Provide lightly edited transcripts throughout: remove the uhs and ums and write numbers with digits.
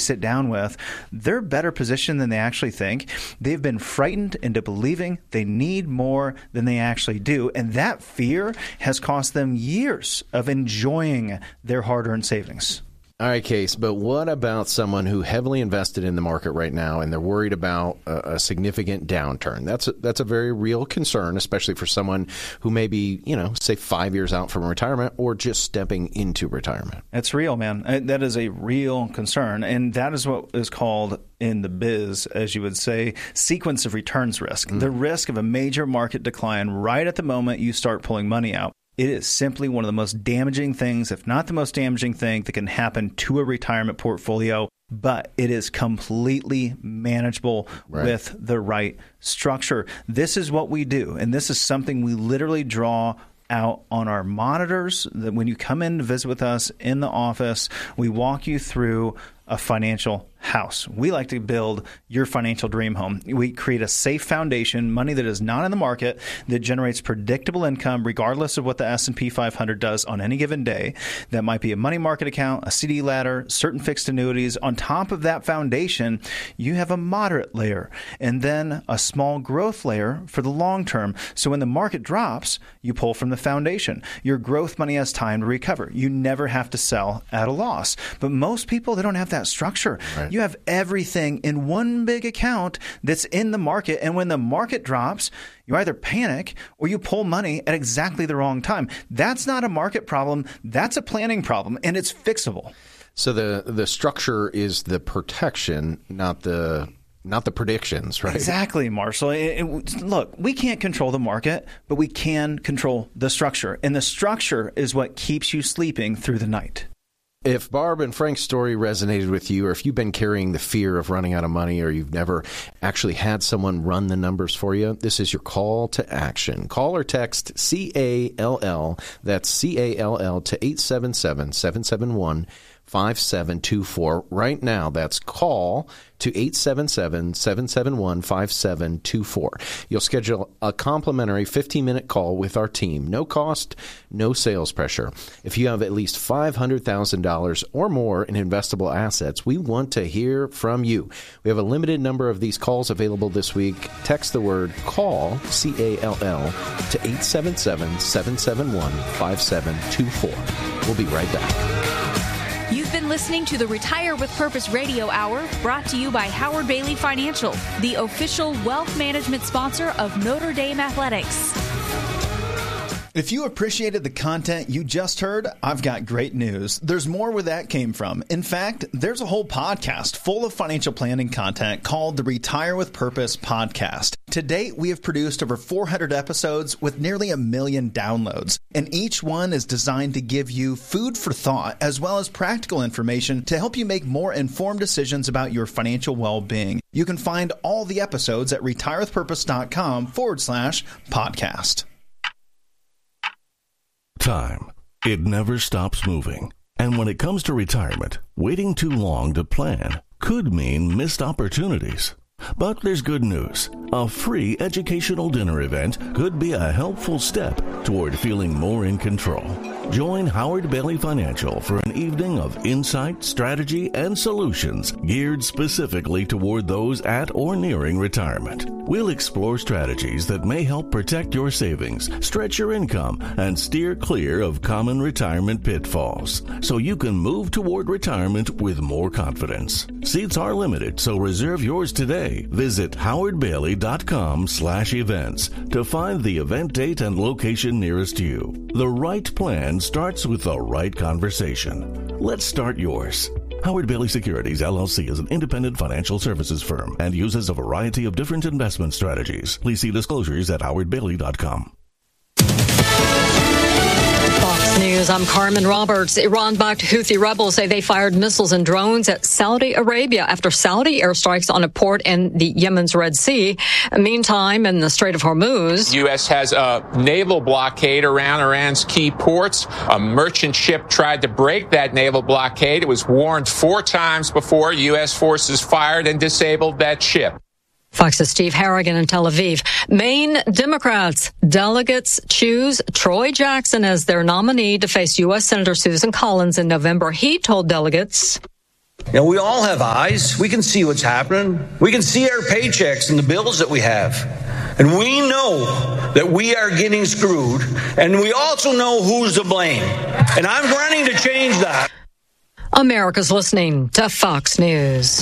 sit down with, they're better positioned than they actually think. They've been frightened into believing they need more than they actually do. And that fear has cost them years of enjoying their hard-earned savings. All right, Case, but what about someone who heavily invested in the market right now and they're worried about a significant downturn? That's a very real concern, especially for someone who may be, say 5 years out from retirement or just stepping into retirement. It's real, man. That is a real concern. And that is what is called in the biz, as you would say, sequence of returns risk. The risk of a major market decline right at the moment you start pulling money out. It is simply one of the most damaging things, if not the most damaging thing, that can happen to a retirement portfolio. But it is completely manageable with the right structure. This is what we do. And this is something we literally draw out on our monitors. That when you come in to visit with us in the office, we walk you through a financial house. We like to build your financial dream home. We create a safe foundation, money that is not in the market, that generates predictable income regardless of what the S&P 500 does on any given day. That might be a money market account, a CD ladder, certain fixed annuities. On top of that foundation, you have a moderate layer and then a small growth layer for the long term. So when the market drops, you pull from the foundation. Your growth money has time to recover. You never have to sell at a loss. But most people, they don't have that structure. Right. You have everything in one big account that's in the market. And when the market drops, you either panic or you pull money at exactly the wrong time. That's not a market problem. That's a planning problem, and it's fixable. So the structure is the protection, not the predictions, right? Exactly, Marshall. Look, we can't control the market, but we can control the structure. And the structure is what keeps you sleeping through the night. If Barb and Frank's story resonated with you, or if you've been carrying the fear of running out of money, or you've never actually had someone run the numbers for you, this is your call to action. Call or text CALL, that's CALL, to 877-771-5724. Right now, that's call to 877-771-5724. You'll schedule a complimentary 15-minute call with our team. No cost, no sales pressure. If you have at least $500,000 or more in investable assets, we want to hear from you. We have a limited number of these calls available this week. Text the word CALL, C-A-L-L, to 877-771-5724. We'll be right back. You've been listening to the Retire with Purpose Radio Hour, brought to you by Howard Bailey Financial, the official wealth management sponsor of Notre Dame Athletics. If you appreciated the content you just heard, I've got great news. There's more where that came from. In fact, there's a whole podcast full of financial planning content called the Retire with Purpose podcast. To date, we have produced over 400 episodes with nearly 1 million downloads, and each one is designed to give you food for thought as well as practical information to help you make more informed decisions about your financial well-being. You can find all the episodes at retirewithpurpose.com/podcast. Time. It never stops moving. And when it comes to retirement, waiting too long to plan could mean missed opportunities. But there's good news. A free educational dinner event could be a helpful step toward feeling more in control. Join Howard Bailey Financial for an evening of insight, strategy, and solutions geared specifically toward those at or nearing retirement. We'll explore strategies that may help protect your savings, stretch your income, and steer clear of common retirement pitfalls, so you can move toward retirement with more confidence. Seats are limited, so reserve yours today. Visit howardbailey.com/events to find the event date and location nearest you. The right plan starts with the right conversation. Let's start yours. Howard Bailey Securities, LLC is an independent financial services firm and uses a variety of different investment strategies. Please see disclosures at howardbailey.com. Fox News, I'm Carmen Roberts. Iran-backed Houthi rebels say they fired missiles and drones at Saudi Arabia after Saudi airstrikes on a port in the Yemen's Red Sea. Meantime, in the Strait of Hormuz, the U.S. has a naval blockade around Iran's key ports. A merchant ship tried to break that naval blockade. It was warned 4 times before U.S. forces fired and disabled that ship. Fox's Steve Harrigan in Tel Aviv. Maine Democrats delegates choose Troy Jackson as their nominee to face U.S. Senator Susan Collins in November. He told delegates, You know, we all have eyes. We can see what's happening. We can see our paychecks and the bills that we have. And we know that we are getting screwed. And we also know who's to blame. And I'm running to change that. America's listening to Fox News.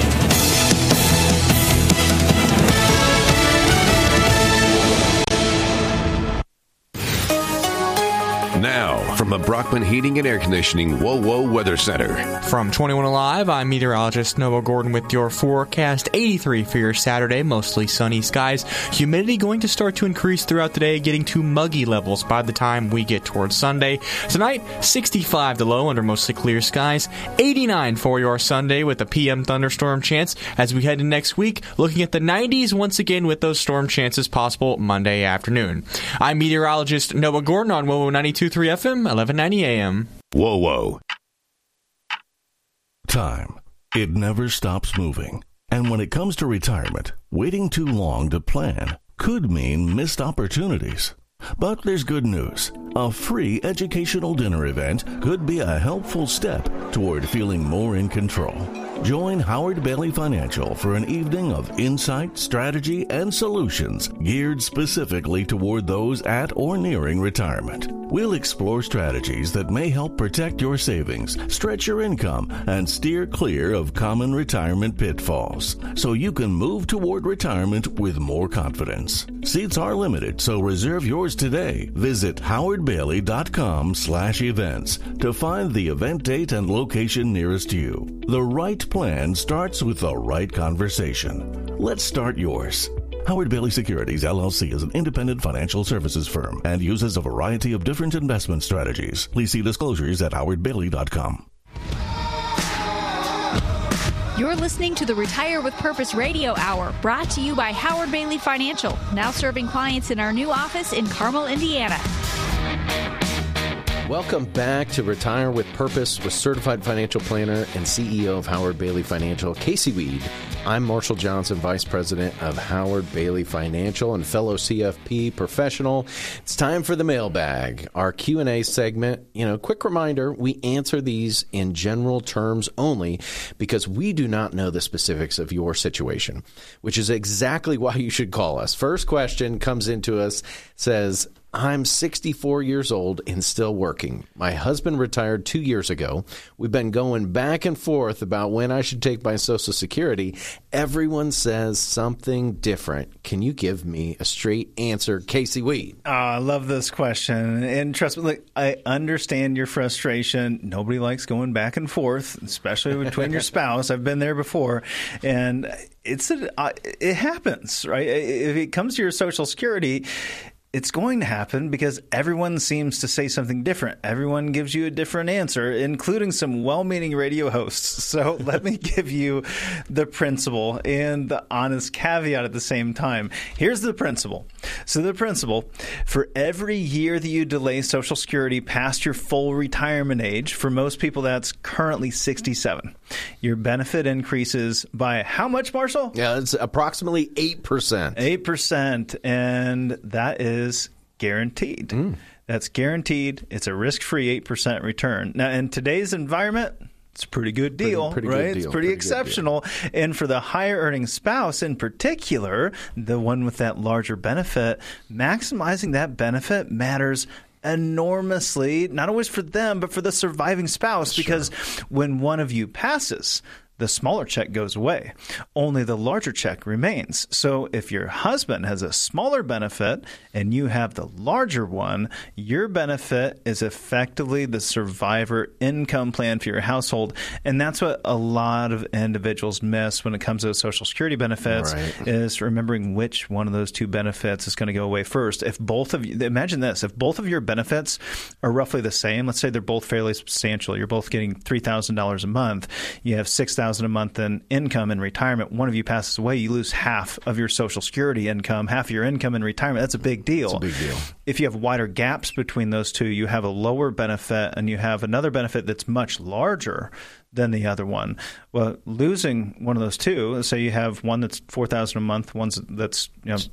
Now, from the Brockman Heating and Air Conditioning WoWo Weather Center. From 21 Alive, I'm meteorologist Noah Gordon with your forecast. 83 for your Saturday, mostly sunny skies. Humidity going to start to increase throughout the day, getting to muggy levels by the time we get towards Sunday. Tonight, 65 the low under mostly clear skies. 89 for your Sunday with a PM thunderstorm chance. As we head into next week, looking at the 90s once again with those storm chances possible Monday afternoon. I'm meteorologist Noah Gordon on WoWo 92.3 FM, 1190 AM. WoWo. Time. It never stops moving. And when it comes to retirement, waiting too long to plan could mean missed opportunities. But there's good news. A free educational dinner event could be a helpful step toward feeling more in control. Join Howard Bailey Financial for an evening of insight, strategy, and solutions geared specifically toward those at or nearing retirement. We'll explore strategies that may help protect your savings, stretch your income, and steer clear of common retirement pitfalls, so you can move toward retirement with more confidence. Seats are limited, so reserve yours today. Visit howardbailey.com/events to find the event date and location nearest you. The right plan starts with the right conversation. Let's start yours. Howard Bailey Securities, LLC is an independent financial services firm and uses a variety of different investment strategies. Please see disclosures at howardbailey.com. You're listening to the Retire with Purpose Radio Hour, brought to you by Howard Bailey Financial, now serving clients in our new office in Carmel, Indiana. Welcome back to Retire with Purpose with certified financial planner and CEO of Howard Bailey Financial, Casey Weed. I'm Marshall Johnson, Vice President of Howard Bailey Financial and fellow CFP professional. It's time for the mailbag, our Q&A segment. Quick reminder, we answer these in general terms only because we do not know the specifics of your situation, which is exactly why you should call us. First question comes into us, says, I'm 64 years old and still working. My husband retired 2 years ago. We've been going back and forth about when I should take my Social Security. Everyone says something different. Can you give me a straight answer, Casey Weed? I love this question. And trust me, I understand your frustration. Nobody likes going back and forth, especially between your spouse. I've been there before. And it happens, right? If it comes to your Social Security, it's going to happen because everyone seems to say something different. Everyone gives you a different answer, including some well-meaning radio hosts. So let me give you the principle and the honest caveat at the same time. Here's the principle. So the principle, for every year that you delay Social Security past your full retirement age, for most people that's currently 67, your benefit increases by how much, Marshall? Yeah, it's approximately 8%. 8%, and that is guaranteed. That's guaranteed. It's a risk-free 8% return. Now, in today's environment, it's a pretty good deal, pretty right? Good deal. It's pretty exceptional. And for the higher-earning spouse in particular, the one with that larger benefit, maximizing that benefit matters enormously, not always for them, but for the surviving spouse, because when one of you passes, the smaller check goes away. Only the larger check remains. So if your husband has a smaller benefit and you have the larger one, your benefit is effectively the survivor income plan for your household. And that's what a lot of individuals miss when it comes to Social Security benefits, is remembering which one of those two benefits is going to go away first. If both of you, imagine this, if both of your benefits are roughly the same, let's say they're both fairly substantial, you're both getting $3,000 a month, you have $6,000 a month in income in retirement, one of you passes away, you lose half of your Social Security income, half of your income in retirement. That's a big deal. It's a big deal. If you have wider gaps between those two, you have a lower benefit and you have another benefit that's much larger. than the other one. Well, losing one of those two, let's say you have one that's $4,000 a month, one that's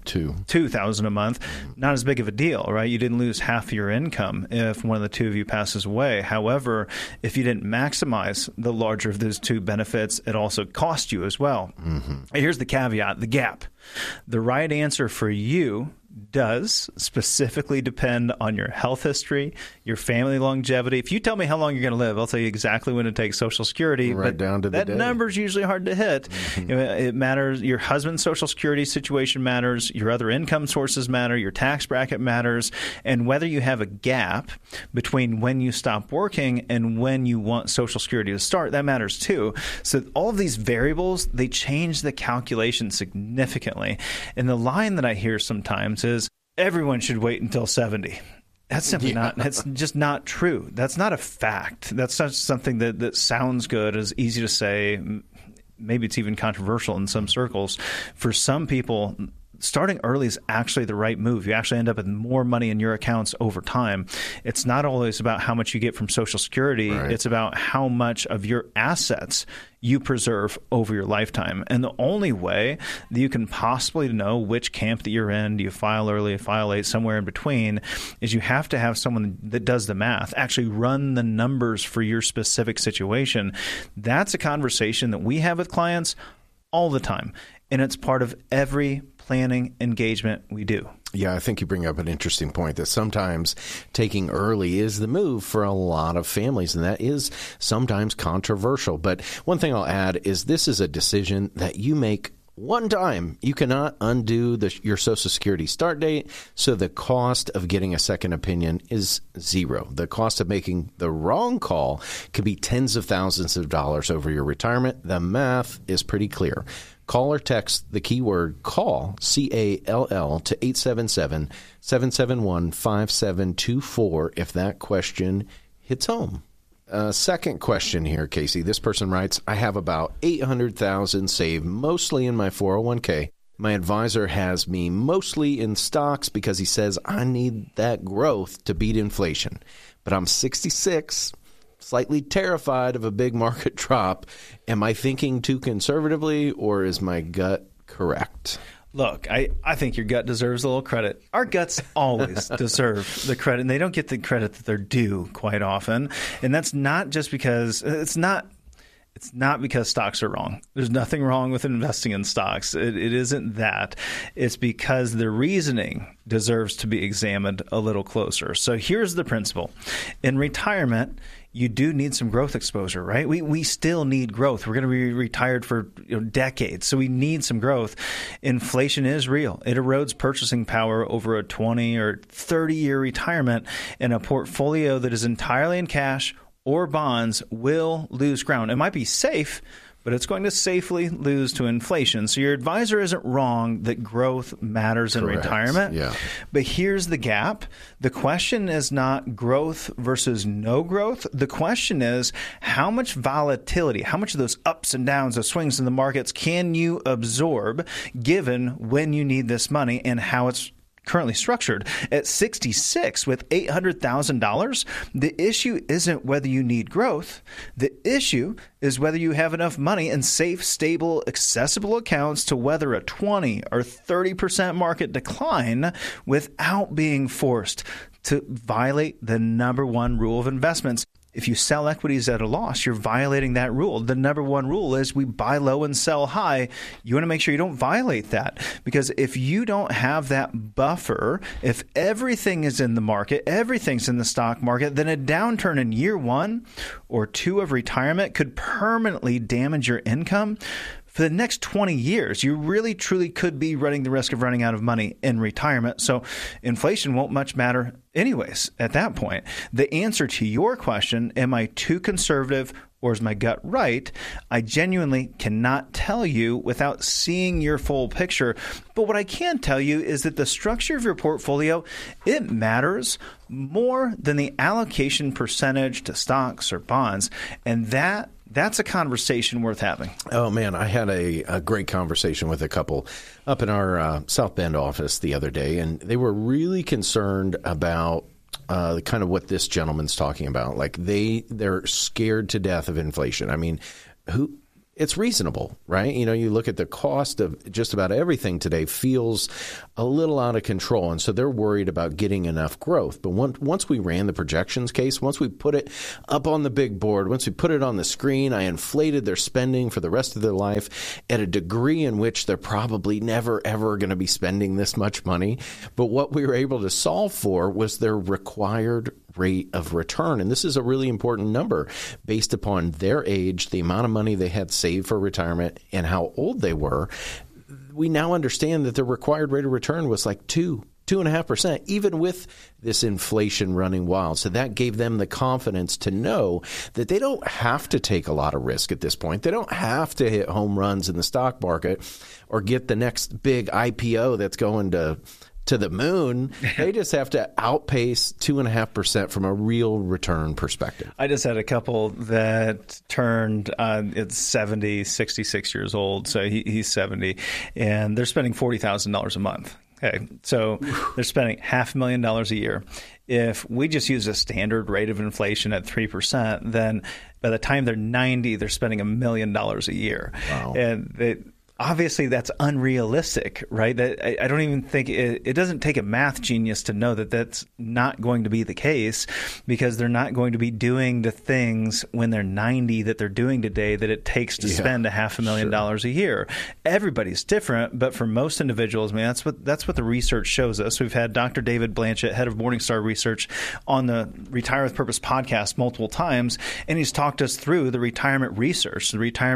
$2,000 a month, not as big of a deal, right? You didn't lose half of your income if one of the two of you passes away. However, if you didn't maximize the larger of those two benefits, it also cost you as well. Here's the caveat, the gap. The right answer for you does specifically depend on your health history, your family longevity. If you tell me how long you're going to live, I'll tell you exactly when to take Social Security. Right but down to the that day. number's usually hard to hit. It matters. Your husband's Social Security situation matters. Your other income sources matter. Your tax bracket matters. And whether you have a gap between when you stop working and when you want Social Security to start, that matters too. So all of these variables, they change the calculation significantly. And the line that I hear sometimes is, everyone should wait until 70. That's simply not, that's just not true. That's not a fact. That's not something that sounds good, is easy to say. Maybe it's even controversial in some circles. For some people, starting early is actually the right move. You actually end up with more money in your accounts over time. It's not always about how much you get from Social Security. Right. It's about how much of your assets you preserve over your lifetime. And the only way that you can possibly know which camp that you're in, do you file early, file late, somewhere in between, is you have to have someone that does the math, actually run the numbers for your specific situation. That's a conversation that we have with clients all the time. And it's part of every planning engagement we do. Yeah, I think you bring up an interesting point that sometimes taking early is the move for a lot of families, and that is sometimes controversial. But one thing I'll add is this is a decision that you make one time. You cannot undo your Social Security start date, so the cost of getting a second opinion is zero. The cost of making the wrong call could be tens of thousands of dollars over your retirement. The math is pretty clear. Call or text the keyword CALL, C-A-L-L, to 877-771-5724 if that question hits home. Second question here, Casey. This person writes, I have about $800,000 saved, mostly in my 401k. My advisor has me mostly in stocks because he says I need that growth to beat inflation. But I'm 66, slightly terrified of a big market drop. Am I thinking too conservatively, or is my gut correct? Look, I think your gut deserves a little credit. Our guts always deserve the credit, and they don't get the credit that they're due quite often. And that's not just because it's not because stocks are wrong. There's nothing wrong with investing in stocks. It isn't that. It's because the reasoning deserves to be examined a little closer. So here's the principle. In retirement, you do need some growth exposure, right? We still need growth. We're going to be retired for decades, so we need some growth. Inflation is real. It erodes purchasing power over a 20 or 30-year retirement, and a portfolio that is entirely in cash or bonds will lose ground. It might be safe, but it's going to safely lose to inflation. So your advisor isn't wrong that growth matters in retirement. Yeah. But here's the gap. The question is not growth versus no growth. The question is how much volatility, how much of those ups and downs, those swings in the markets can you absorb given when you need this money and how it's currently structured. At 66 with $800,000, the issue isn't whether you need growth. The issue is whether you have enough money in safe, stable, accessible accounts to weather a 20 or 30% market decline without being forced to violate the number one rule of investments. If you sell equities at a loss, you're violating that rule. The number one rule is we buy low and sell high. You want to make sure you don't violate that, because if you don't have that buffer, if everything is in the market, everything's in the stock market, then a downturn in year 1 or 2 of retirement could permanently damage your income. For the next 20 years, you really, truly could be running the risk of running out of money in retirement. So inflation won't much matter anyways at that point. The answer to your question, am I too conservative or is my gut right? I genuinely cannot tell you without seeing your full picture. But what I can tell you is that the structure of your portfolio, it matters more than the allocation percentage to stocks or bonds. And that's a conversation worth having. Oh, man, I had a great conversation with a couple up in our South Bend office the other day, and they were really concerned about kind of what this gentleman's talking about. Like they're scared to death of inflation. I mean, it's reasonable, right? You know, you look at the cost of just about everything today feels a little out of control. And so they're worried about getting enough growth. But once we ran the projections case, once we put it up on the big board, once we put it on the screen, I inflated their spending for the rest of their life at a degree in which they're probably never, ever going to be spending this much money. But what we were able to solve for was their required rate of return. And this is a really important number based upon their age, the amount of money they had saved for retirement, and how old they were. We now understand that the required rate of return was like 2.5%, even with this inflation running wild. So that gave them the confidence to know that they don't have to take a lot of risk at this point. They don't have to hit home runs in the stock market or get the next big IPO that's going to the moon. They just have to outpace 2.5% from a real return perspective. I just had a couple that turned, it's 66 years old, so he's 70, and they're spending $40,000 a month. Okay, so they're spending $500,000 a year. If we just use a standard rate of inflation at 3%, then by the time they're 90, they're spending $1 million a year. Wow. And obviously, that's unrealistic, right? That I don't even think it doesn't take a math genius to know that that's not going to be the case, because they're not going to be doing the things when they're 90 that they're doing today that it takes to spend $500,000 a year. Everybody's different, but for most individuals, man, that's what the research shows us. We've had Dr. David Blanchett, head of Morningstar Research, on the Retire with Purpose podcast multiple times, and he's talked us through the retirement research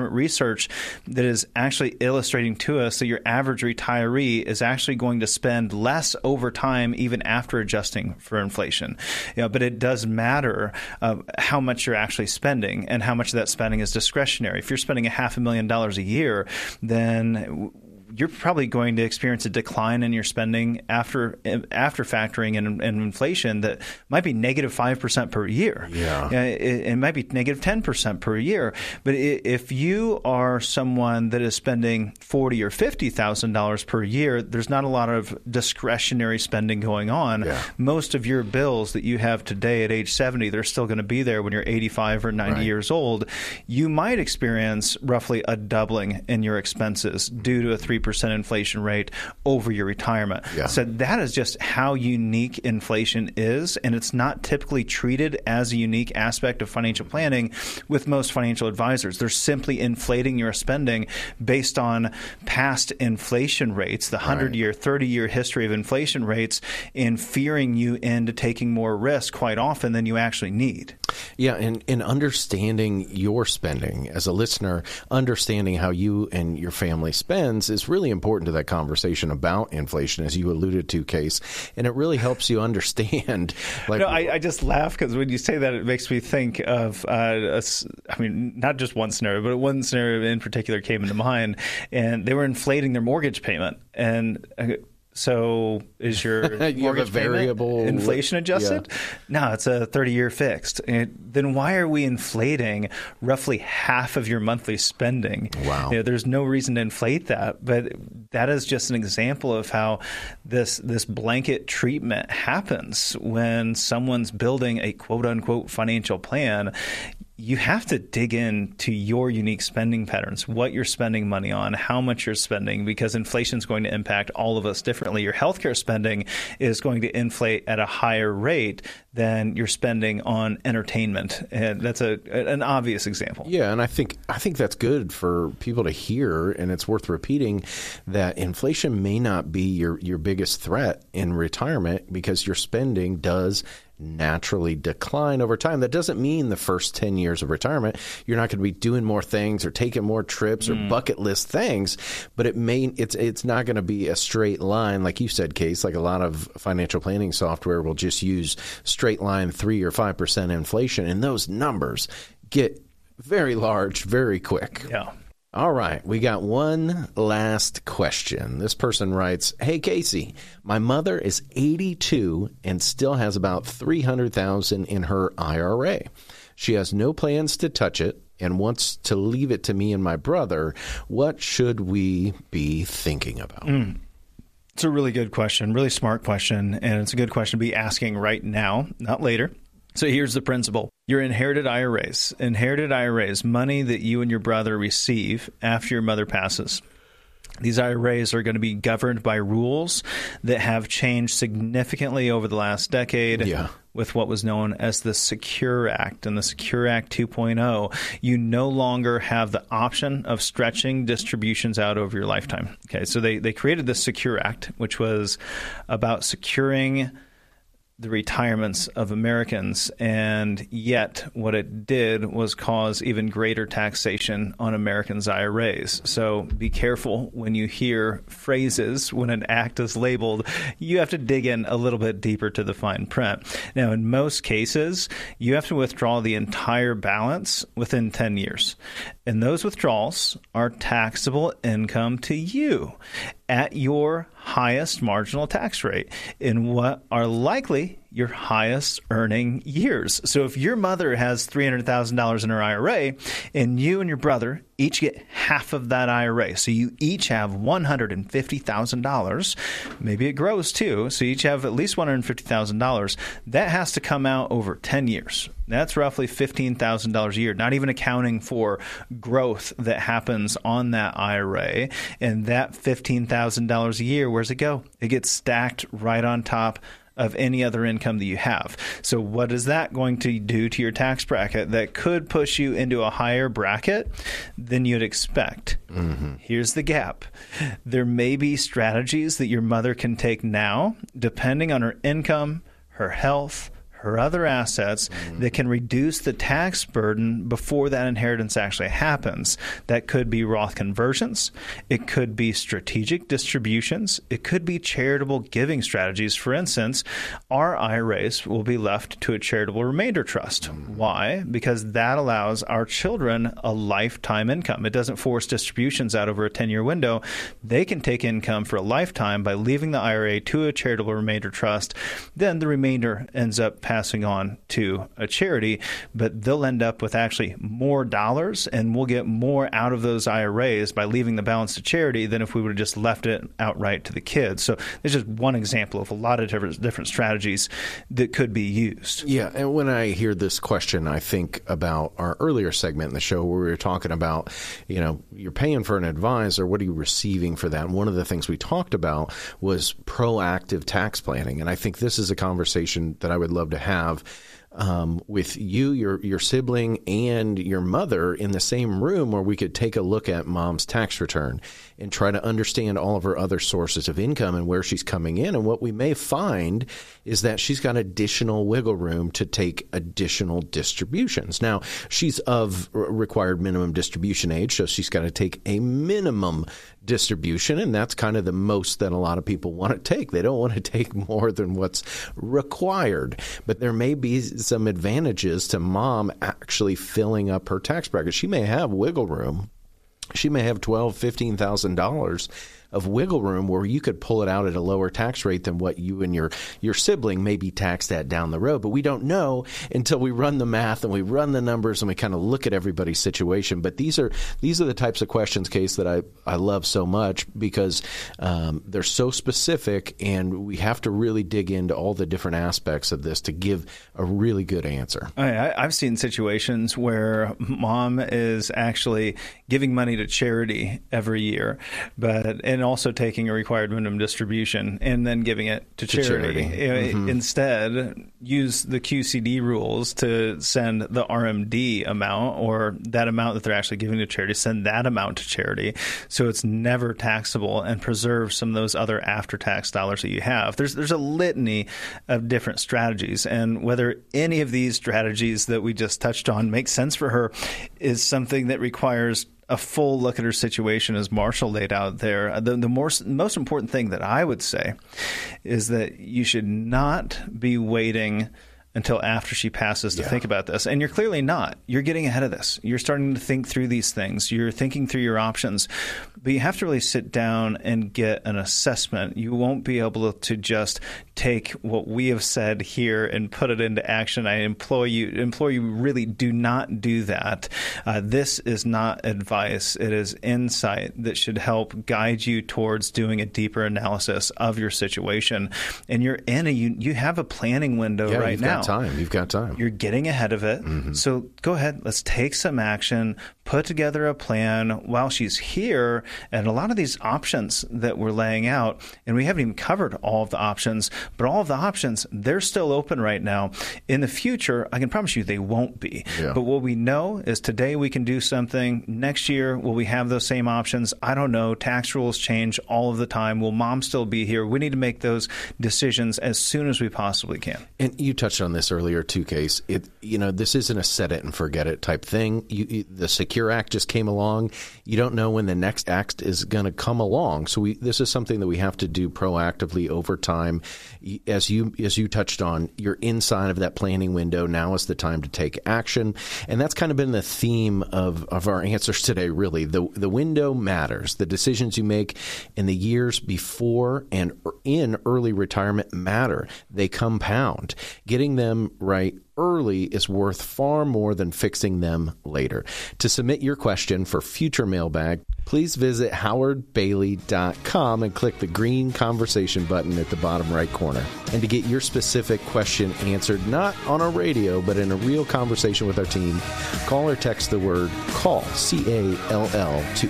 that is actually illustrating to us that your average retiree is actually going to spend less over time, even after adjusting for inflation. But it does matter how much you're actually spending and how much of that spending is discretionary. If you're spending $500,000 a year, then you're probably going to experience a decline in your spending after factoring in inflation that might be negative 5% per year. It might be negative 10% per year. But if you are someone that is spending $40,000 or $50,000 per year, there's not a lot of discretionary spending going on. Most of your bills that you have today at age 70, they're still going to be there when you're 85 or 90 years old. You might experience roughly a doubling in your expenses due to a 3% inflation rate over your retirement. So that is just how unique inflation is, and it's not typically treated as a unique aspect of financial planning with most financial advisors. They're simply inflating your spending based on past inflation rates, the 100-year, 30-year history of inflation rates, and fearing you into taking more risk quite often than you actually need. And understanding your spending as a listener, understanding how you and your family spends is really important to that conversation about inflation, as you alluded to, Case. And it really helps you understand. I just laugh because when you say that, it makes me think of, not just one scenario, but one scenario in particular came into mind, and they were inflating their mortgage payment. And so is your mortgage variable payment inflation adjusted? No, it's a 30-year fixed. Then why are we inflating roughly half of your monthly spending? Wow. There's no reason to inflate that, but that is just an example of how this blanket treatment happens when someone's building a quote-unquote financial plan. You have to dig into your unique spending patterns, what you're spending money on, how much you're spending, because inflation is going to impact all of us differently. Your healthcare spending is going to inflate at a higher rate than your spending on entertainment. And that's an obvious example. Yeah, and I think that's good for people to hear, and it's worth repeating that inflation may not be your biggest threat in retirement, because your spending does naturally decline over time. That doesn't mean the first 10 years of retirement you're not going to be doing more things or taking more trips or bucket list things, but it's not going to be a straight line, like you said, Case. Like a lot of financial planning software will just use straight line 3 or 5% inflation, and those numbers get very large very quick. Yeah. All right, we got one last question. This person writes, "Hey Casey, my mother is 82 and still has about $300,000 in her IRA. She has no plans to touch it and wants to leave it to me and my brother. What should we be thinking about?" It's a really good question, really smart question, and it's a good question to be asking right now, not later. So here's the principle. Your inherited IRAs, money that you and your brother receive after your mother passes. These IRAs are going to be governed by rules that have changed significantly over the last decade with what was known as the Secure Act. And the Secure Act 2.0, you no longer have the option of stretching distributions out over your lifetime. Okay, so they created the Secure Act, which was about securing the retirements of Americans, and yet what it did was cause even greater taxation on Americans' IRAs. So be careful when you hear phrases when an act is labeled. You have to dig in a little bit deeper to the fine print. Now, in most cases, you have to withdraw the entire balance within 10 years. And those withdrawals are taxable income to you at your highest marginal tax rate in what are likely your highest earning years. So if your mother has $300,000 in her IRA and you and your brother each get half of that IRA, so you each have $150,000, maybe it grows too, so you each have at least $150,000, that has to come out over 10 years. That's roughly $15,000 a year, not even accounting for growth that happens on that IRA. And that $15,000 a year, where's it go? It gets stacked right on top of any other income that you have. So what is that going to do to your tax bracket that could push you into a higher bracket than you'd expect? Mm-hmm. Here's the gap. There may be strategies that your mother can take now, depending on her income, her health, her other assets, that can reduce the tax burden before that inheritance actually happens. That could be Roth conversions. It could be strategic distributions. It could be charitable giving strategies. For instance, our IRAs will be left to a charitable remainder trust. Why? Because that allows our children a lifetime income. It doesn't force distributions out over a 10-year window. They can take income for a lifetime by leaving the IRA to a charitable remainder trust. Then the remainder ends up passing on to a charity, but they'll end up with actually more dollars, and we'll get more out of those IRAs by leaving the balance to charity than if we would have just left it outright to the kids. So there's just one example of a lot of different strategies that could be used. Yeah, and when I hear this question, I think about our earlier segment in the show where we were talking about, you're paying for an advisor, what are you receiving for that? And one of the things we talked about was proactive tax planning. And I think this is a conversation that I would love to have with you, your sibling, and your mother in the same room, where we could take a look at mom's tax return and try to understand all of her other sources of income and where she's coming in. And what we may find is that she's got additional wiggle room to take additional distributions. Now, she's of required minimum distribution age, so she's got to take a minimum distribution, and that's kind of the most that a lot of people want to take. They don't want to take more than what's required. But there may be some advantages to mom actually filling up her tax bracket. She may have wiggle room. She may have $12,000, $15,000 of wiggle room where you could pull it out at a lower tax rate than what you and your sibling may be taxed at down the road. But we don't know until we run the math and we run the numbers and we kind of look at everybody's situation. But these are the types of questions, Case, that I love so much because they're so specific, and we have to really dig into all the different aspects of this to give a really good answer. I've seen situations where mom is actually giving money to charity every year, and also taking a required minimum distribution and then giving it to charity. Mm-hmm. Instead, use the QCD rules to send the RMD amount, or that amount that they're actually giving to charity, send that amount to charity, so it's never taxable and preserve some of those other after-tax dollars that you have. There's a litany of different strategies, and whether any of these strategies that we just touched on make sense for her is something that requires a full look at her situation, as Marshall laid out there. The most important thing that I would say is that you should not be waiting until after she passes to think about this. And you're clearly not. You're getting ahead of this. You're starting to think through these things. You're thinking through your options. But you have to really sit down and get an assessment. You won't be able to just take what we have said here and put it into action. I implore you really do not do that. This is not advice. It is insight that should help guide you towards doing a deeper analysis of your situation. And you're you have a planning window right now. You've got time. You're getting ahead of it. So go ahead. Let's take some action. Put together a plan while she's here. And a lot of these options that we're laying out, and we haven't even covered all of the options, but all of the options, they're still open right now. In the future, I can promise you they won't be. Yeah. But what we know is today we can do something. Next year, will we have those same options? I don't know. Tax rules change all of the time. Will mom still be here? We need to make those decisions as soon as we possibly can. And you touched on this earlier too, Case. This isn't a set it and forget it type thing. The Secure Act just came along. You don't know when the next act is going to come along. So this is something that we have to do proactively over time. As you touched on, you're inside of that planning window. Now is the time to take action. And that's kind of been the theme of our answers today, really. The window matters. The decisions you make in the years before and in early retirement matter. They compound. Getting them right early is worth far more than fixing them later. To submit your question for future mailbag, please visit howardbailey.com and click the green conversation button at the bottom right corner. And to get your specific question answered, not on our radio, but in a real conversation with our team, call or text the word CALL, C-A-L-L, to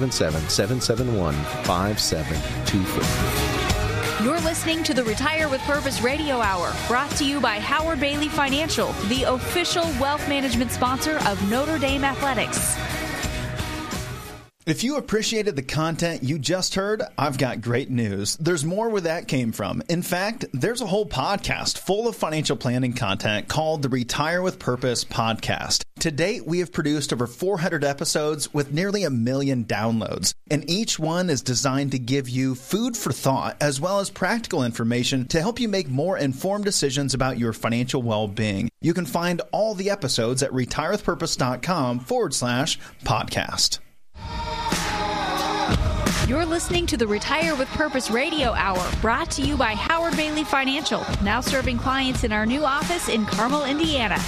877-771-5724. You're listening to the Retire with Purpose Radio Hour, brought to you by Howard Bailey Financial, the official wealth management sponsor of Notre Dame Athletics. If you appreciated the content you just heard, I've got great news. There's more where that came from. In fact, there's a whole podcast full of financial planning content called the Retire with Purpose podcast. To date, we have produced over 400 episodes with nearly 1 million downloads, and each one is designed to give you food for thought as well as practical information to help you make more informed decisions about your financial well-being. You can find all the episodes at retirewithpurpose.com/podcast. You're listening to the Retire with Purpose Radio Hour, brought to you by Howard Bailey Financial, now serving clients in our new office in Carmel, Indiana.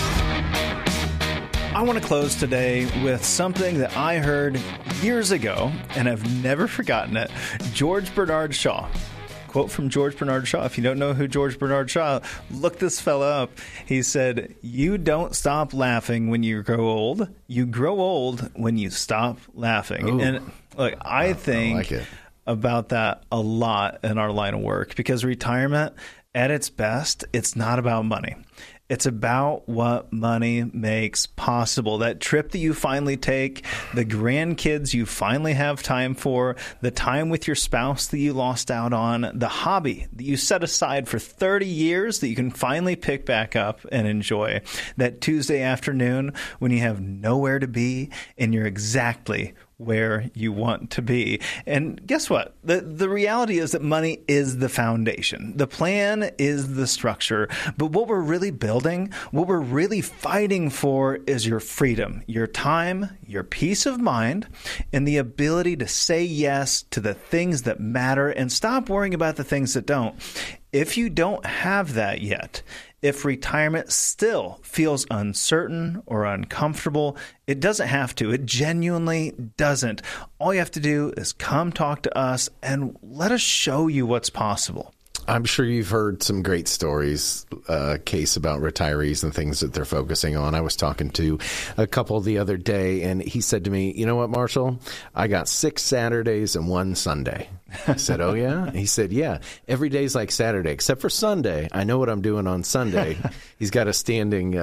I want to close today with something that I heard years ago, and I've never forgotten it. George Bernard Shaw. Quote from George Bernard Shaw. If you don't know who George Bernard Shaw, look this fella up. He said, "You don't stop laughing when you grow old. You grow old when you stop laughing." Ooh. And look, I think about that a lot in our line of work, because retirement, at its best, it's not about money. It's about what money makes possible. That trip that you finally take, the grandkids you finally have time for, the time with your spouse that you lost out on, the hobby that you set aside for 30 years that you can finally pick back up and enjoy. That Tuesday afternoon when you have nowhere to be and you're exactly where you want to be. And guess what? The reality is that money is the foundation. The plan is the structure. But what we're really building, what we're really fighting for, is your freedom, your time, your peace of mind, and the ability to say yes to the things that matter and stop worrying about the things that don't. If you don't have that yet, if retirement still feels uncertain or uncomfortable, it doesn't have to. It genuinely doesn't. All you have to do is come talk to us and let us show you what's possible. I'm sure you've heard some great stories, Case, about retirees and things that they're focusing on. I was talking to a couple the other day, and he said to me, "You know what, Marshall? I got 6 Saturdays and 1 Sunday." I said, "Oh, yeah?" He said, "Yeah. Every day's like Saturday, except for Sunday. I know what I'm doing on Sunday." He's got a standing,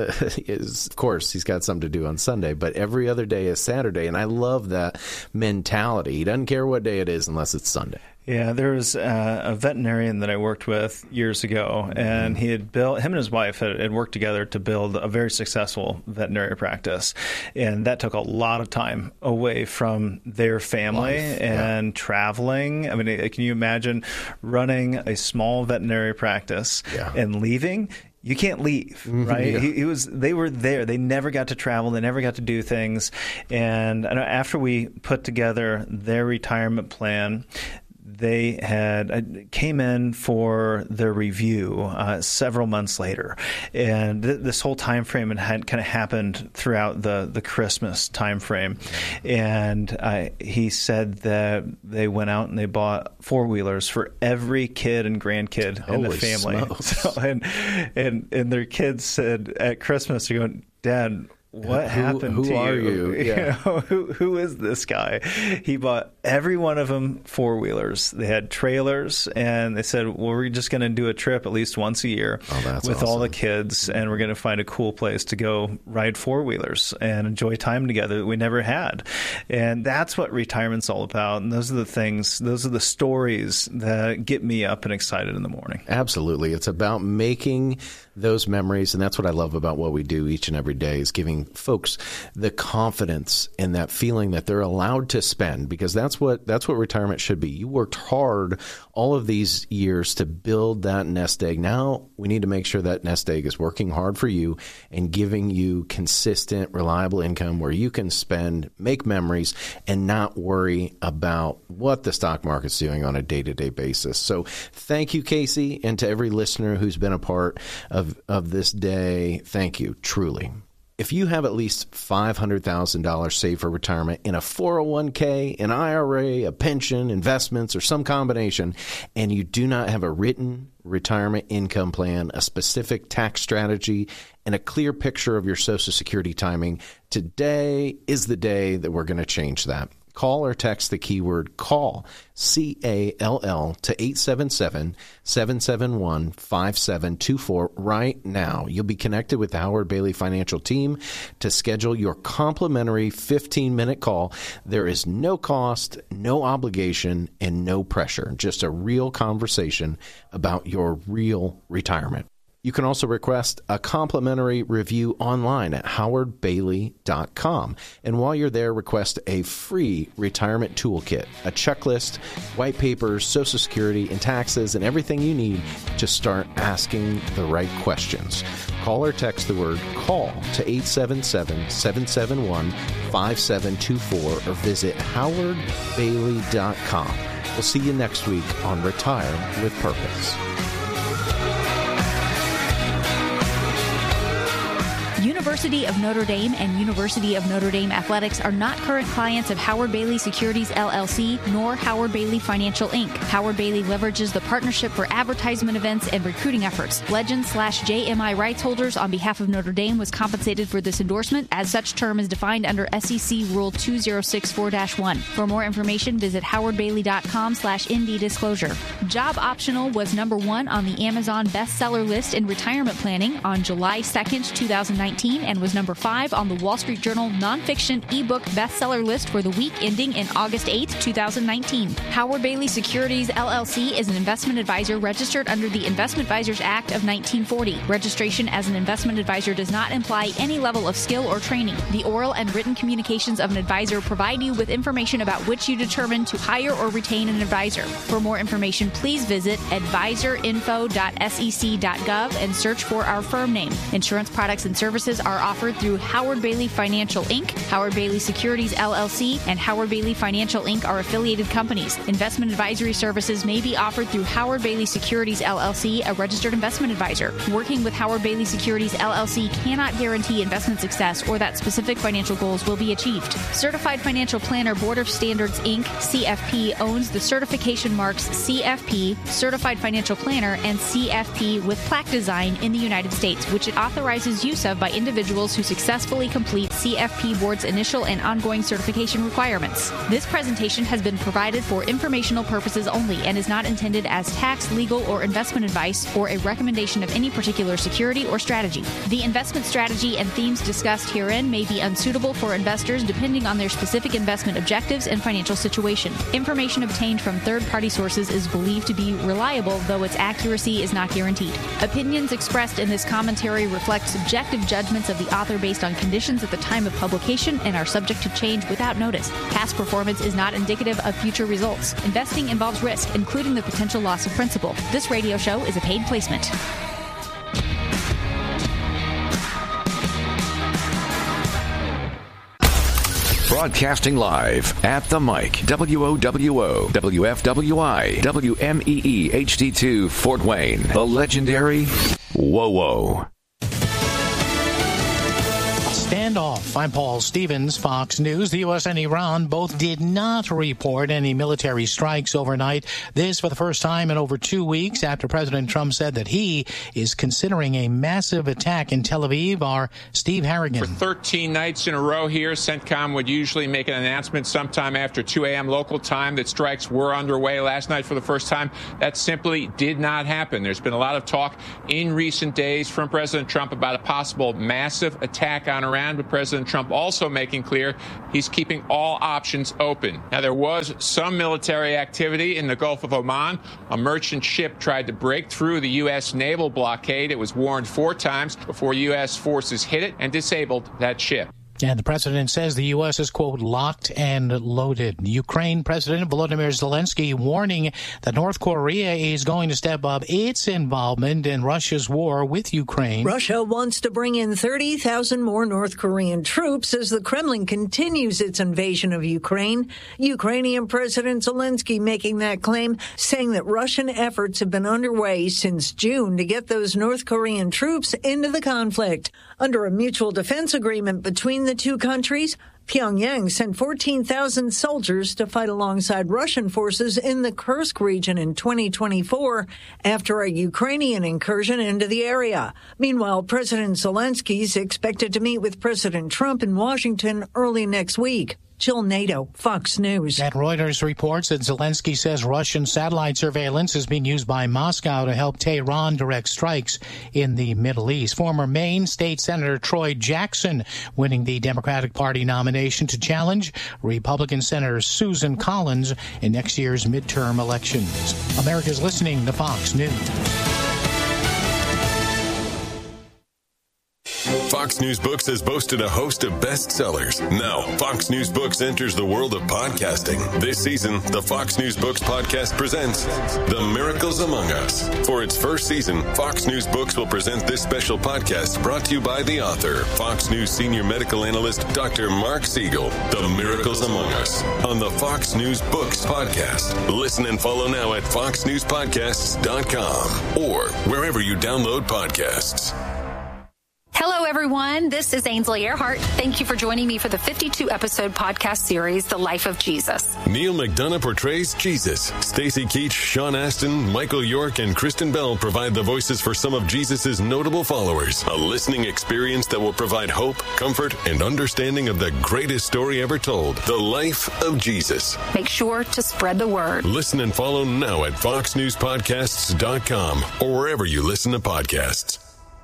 of course, he's got something to do on Sunday, but every other day is Saturday, and I love that mentality. He doesn't care what day it is unless it's Sunday. Yeah, there was a veterinarian that I worked with years ago, and he had built, him and his wife had worked together to build a very successful veterinary practice. And that took a lot of time away from their family and traveling. I mean, can you imagine running a small veterinary practice and leaving? you can't leave, right? Yeah. They were there. They never got to travel. They never got to do things. And after we put together their retirement plan, they came in for their review several months later, and this whole time frame had kind of happened throughout the Christmas time frame. And he said that they went out and they bought 4-wheelers for every kid and grandkid in the family. So, and their kids said at Christmas, they're going, "Dad, what happened to you? Who are you? Yeah. Who is this guy?" He bought every one of them 4-wheelers. They had trailers, and they said, "Well, we're just going to do a trip at least once a year with all the kids, and we're going to find a cool place to go ride 4-wheelers and enjoy time together that we never had." And that's what retirement's all about. And those are the things, those are the stories that get me up and excited in the morning. Absolutely. It's about making those memories, and that's what I love about what we do each and every day, is giving folks the confidence and that feeling that they're allowed to spend, because that's what retirement should be. You worked hard all of these years to build that nest egg. Now we need to make sure that nest egg is working hard for you and giving you consistent, reliable income where you can spend, make memories, and not worry about what the stock market's doing on a day-to-day basis. So thank you, Casey, and to every listener who's been a part of this day, thank you, truly. If you have at least $500,000 saved for retirement in a 401k, an IRA, a pension, investments, or some combination, and you do not have a written retirement income plan, a specific tax strategy, and a clear picture of your Social Security timing, today is the day that we're going to change that. Call or text the keyword CALL, CALL, to 877-771-5724 right now. You'll be connected with the Howard Bailey Financial Team to schedule your complimentary 15-minute call. There is no cost, no obligation, and no pressure. Just a real conversation about your real retirement. You can also request a complimentary review online at howardbailey.com. And while you're there, request a free retirement toolkit, a checklist, white papers, Social Security, and taxes, and everything you need to start asking the right questions. Call or text the word CALL to 877-771-5724 or visit howardbailey.com. We'll see you next week on Retire with Purpose. University of Notre Dame and University of Notre Dame Athletics are not current clients of Howard Bailey Securities, LLC, nor Howard Bailey Financial, Inc. Howard Bailey leverages the partnership for advertisement events and recruiting efforts. Legends/JMI rights holders on behalf of Notre Dame was compensated for this endorsement, as such term is defined under SEC Rule 2064-1. For more information, visit howardbailey.com/ND disclosure. Job Optional was number 1 on the Amazon bestseller list in retirement planning on July 2nd, 2019. And was number 5 on the Wall Street Journal nonfiction ebook bestseller list for the week ending in August 8, 2019. Howard Bailey Securities, LLC is an investment advisor registered under the Investment Advisors Act of 1940. Registration as an investment advisor does not imply any level of skill or training. The oral and written communications of an advisor provide you with information about which you determine to hire or retain an advisor. For more information, please visit advisorinfo.sec.gov and search for our firm name. Insurance products and services are offered through Howard Bailey Financial, Inc., Howard Bailey Securities, LLC, and Howard Bailey Financial, Inc. are affiliated companies. Investment advisory services may be offered through Howard Bailey Securities, LLC, a registered investment advisor. Working with Howard Bailey Securities, LLC cannot guarantee investment success or that specific financial goals will be achieved. Certified Financial Planner Board of Standards, Inc., CFP, owns the certification marks CFP, Certified Financial Planner, and CFP with plaque design in the United States, which it authorizes use of by individuals who successfully complete CFP Board's initial and ongoing certification requirements. This presentation has been provided for informational purposes only and is not intended as tax, legal, or investment advice or a recommendation of any particular security or strategy. The investment strategy and themes discussed herein may be unsuitable for investors depending on their specific investment objectives and financial situation. Information obtained from third-party sources is believed to be reliable, though its accuracy is not guaranteed. Opinions expressed in this commentary reflect subjective judgments of the author based on conditions at the time of publication and are subject to change without notice. Past performance is not indicative of future results. Investing involves risk, including the potential loss of principal. This radio show is a paid placement. Broadcasting live at the mic. WOWO, WFWI, WMEE HD2 Fort Wayne. The legendary WOWO. Standoff. I'm Paul Stevens, Fox News. The U.S. and Iran both did not report any military strikes overnight. This for the first time in over 2 weeks after President Trump said that he is considering a massive attack in Tel Aviv. Our Steve Harrigan. For 13 nights in a row here, CENTCOM would usually make an announcement sometime after 2 a.m. local time that strikes were underway last night for the first time. That simply did not happen. There's been a lot of talk in recent days from President Trump about a possible massive attack on Iran, but President Trump also making clear he's keeping all options open. Now, there was some military activity in the Gulf of Oman. A merchant ship tried to break through the U.S. naval blockade. It was warned 4 times before U.S. forces hit it and disabled that ship. And the president says the U.S. is, quote, locked and loaded. Ukraine President Volodymyr Zelensky warning that North Korea is going to step up its involvement in Russia's war with Ukraine. Russia wants to bring in 30,000 more North Korean troops as the Kremlin continues its invasion of Ukraine. Ukrainian President Zelensky making that claim, saying that Russian efforts have been underway since June to get those North Korean troops into the conflict. Under a mutual defense agreement between the two countries, Pyongyang sent 14,000 soldiers to fight alongside Russian forces in the Kursk region in 2024 after a Ukrainian incursion into the area. Meanwhile, President Zelensky is expected to meet with President Trump in Washington early next week. Jill Nato, Fox News. And Reuters reports that Zelensky says Russian satellite surveillance is being used by Moscow to help Tehran direct strikes in the Middle East. Former Maine State Senator Troy Jackson winning the Democratic Party nomination to challenge Republican Senator Susan Collins in next year's midterm elections. America's listening to Fox News. Fox News Books has boasted a host of bestsellers. Now, Fox News Books enters the world of podcasting. This season, the Fox News Books podcast presents The Miracles Among Us. For its first season, Fox News Books will present this special podcast brought to you by the author, Fox News senior medical analyst, Dr. Mark Siegel. The Miracles Among Us on the Fox News Books podcast. Listen and follow now at foxnewspodcasts.com or wherever you download podcasts. Hello, everyone. This is Ainsley Earhart. Thank you for joining me for the 52-episode podcast series, The Life of Jesus. Neil McDonough portrays Jesus. Stacey Keach, Sean Astin, Michael York, and Kristen Bell provide the voices for some of Jesus' notable followers. A listening experience that will provide hope, comfort, and understanding of the greatest story ever told, The Life of Jesus. Make sure to spread the word. Listen and follow now at foxnewspodcasts.com or wherever you listen to podcasts.